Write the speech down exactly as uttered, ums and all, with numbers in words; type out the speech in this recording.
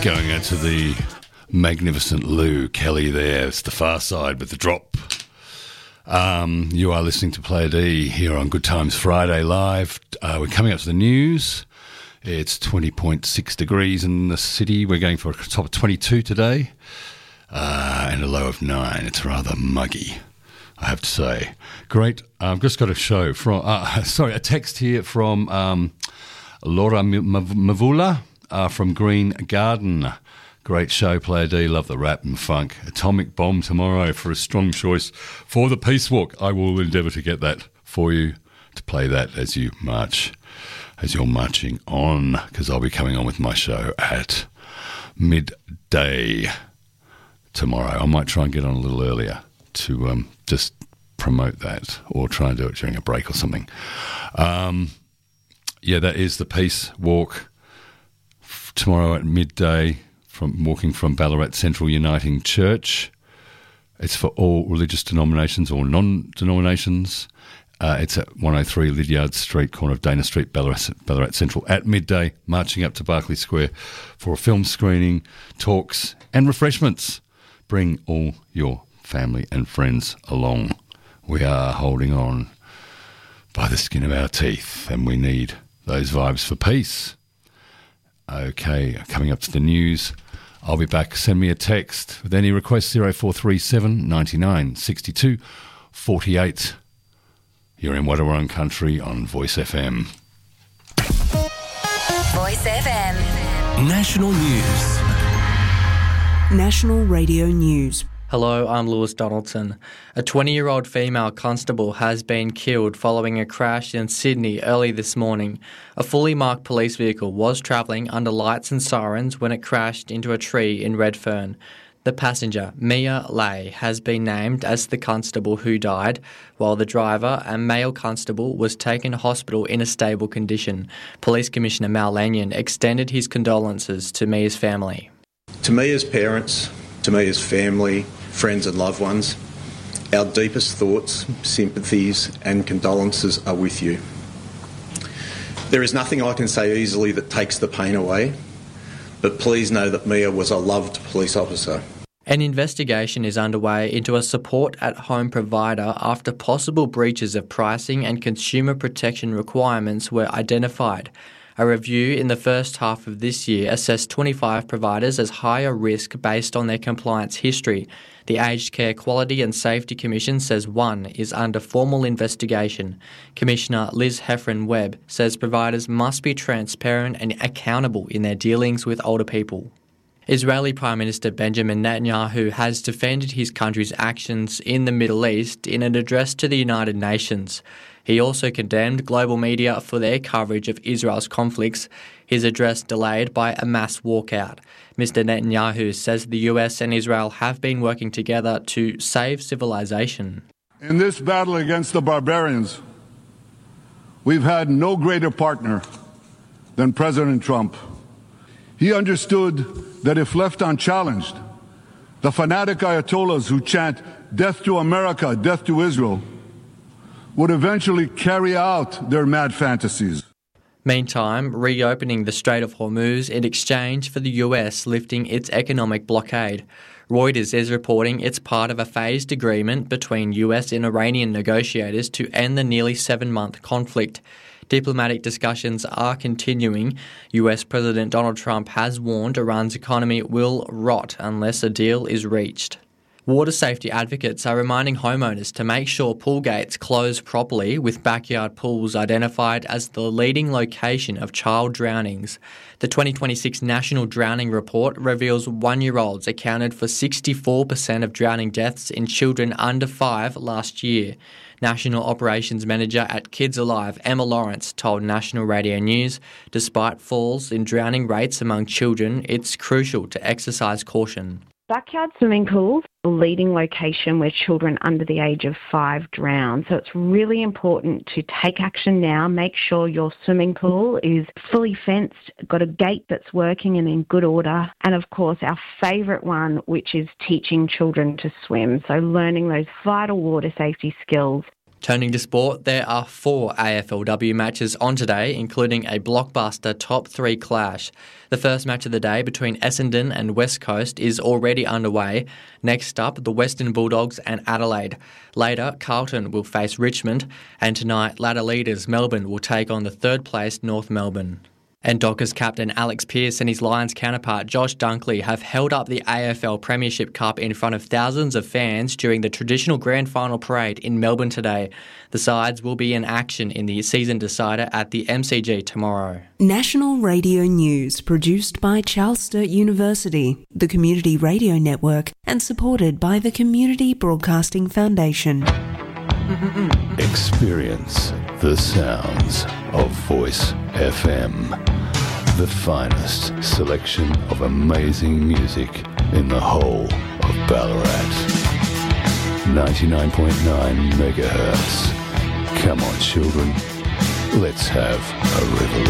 Going out to the magnificent Lou Kelly there. It's the Far Side with the drop. Um, you are listening to Player D here on Good Times Friday Live. Uh, we're coming up to the news. It's twenty point six degrees in the city. We're going for a top of twenty-two today uh, and a low of nine. It's rather muggy, I have to say. Great. I've just got a show from, uh, sorry, a text here from um, Laura Mavula. Uh, from Green Garden. Great show, Player D. Love the rap and funk. Atomic Bomb tomorrow for a strong choice for the Peace Walk. I will endeavour to get that for you, to play that as you march, as you're marching on, because I'll be coming on with my show at midday tomorrow. I might try and get on a little earlier to um, just promote that, or try and do it during a break or something. Um, yeah, that is the Peace Walk tomorrow at midday, from walking from Ballarat Central Uniting Church. It's for all religious denominations or non-denominations. Uh, it's at one oh three Lydiard Street, corner of Dana Street, Ballarat, Ballarat Central, at midday, marching up to Berkeley Square for a film screening, talks and refreshments. Bring all your family and friends along. We are holding on by the skin of our teeth, and we need those vibes for peace. Okay, coming up to the news. I'll be back. Send me a text with any requests, zero four three seven, nine nine, six two, four eight. You're in Wadawurrung Country on Voice F M. Voice F M. National News. National Radio News. Hello, I'm Lewis Donaldson. A twenty-year-old female constable has been killed following a crash in Sydney early this morning. A fully marked police vehicle was travelling under lights and sirens when it crashed into a tree in Redfern. The passenger, Mia Lay, has been named as the constable who died, while the driver, a male constable, was taken to hospital in a stable condition. Police Commissioner Mal Lanyon extended his condolences to Mia's family. To Mia's parents, to Mia's family, friends and loved ones, our deepest thoughts, sympathies and condolences are with you. There is nothing I can say easily that takes the pain away, but please know that Mia was a loved police officer. An investigation is underway into a support-at-home provider after possible breaches of pricing and consumer protection requirements were identified. A review in the first half of this year assessed twenty-five providers as higher risk based on their compliance history. The Aged Care Quality and Safety Commission says one is under formal investigation. Commissioner Liz Heffron-Webb says providers must be transparent and accountable in their dealings with older people. Israeli Prime Minister Benjamin Netanyahu has defended his country's actions in the Middle East in an address to the United Nations. He also condemned global media for their coverage of Israel's conflicts, his address delayed by a mass walkout. Mister Netanyahu says the U S and Israel have been working together to save civilization. In this battle against the barbarians, we've had no greater partner than President Trump. He understood that if left unchallenged, the fanatic Ayatollahs who chant death to America, death to Israel, would eventually carry out their mad fantasies. Meantime, reopening the Strait of Hormuz in exchange for the U S lifting its economic blockade. Reuters is reporting it's part of a phased agreement between U S and Iranian negotiators to end the nearly seven-month conflict. Diplomatic discussions are continuing. U S President Donald Trump has warned Iran's economy will rot unless a deal is reached. Water safety advocates are reminding homeowners to make sure pool gates close properly, with backyard pools identified as the leading location of child drownings. The twenty twenty-six National Drowning Report reveals one-year-olds accounted for sixty-four percent of drowning deaths in children under five last year. National Operations Manager at Kids Alive, Emma Lawrence, told National Radio News, despite falls in drowning rates among children, it's crucial to exercise caution. Backyard swimming pools, the leading location where children under the age of five drown. So it's really important to take action now. Make sure your swimming pool is fully fenced, got a gate that's working and in good order. And of course, our favourite one, which is teaching children to swim. So learning those vital water safety skills. Turning to sport, there are four A F L W matches on today, including a blockbuster top three clash. The first match of the day between Essendon and West Coast is already underway. Next up, the Western Bulldogs and Adelaide. Later, Carlton will face Richmond, and tonight, ladder leaders Melbourne will take on the third-placed North Melbourne. And Dockers captain Alex Pearce and his Lions counterpart Josh Dunkley have held up the A F L Premiership Cup in front of thousands of fans during the traditional grand final parade in Melbourne today. The sides will be in action in the season decider at the M C G tomorrow. National Radio News, produced by Charles Sturt University, the Community Radio Network, and supported by the Community Broadcasting Foundation. Experience the sounds of Voice F M, the finest selection of amazing music in the whole of Ballarat. ninety-nine point nine megahertz. Come on, children, let's have a revolution.